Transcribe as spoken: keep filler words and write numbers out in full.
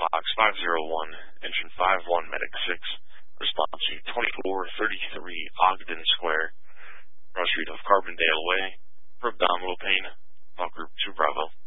Box five zero one, Engine five one, Medic six, response to twenty-four thirty-three Ogden Square, Cross Street of Carbondale Way, for abdominal pain, call Group two Bravo.